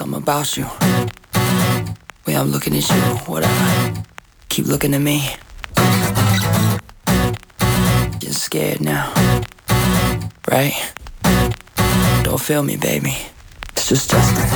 something about you. Way I'm looking at you, whatever. Keep looking at me. You're scared now, right? Don't feel me, baby. It's just Justin.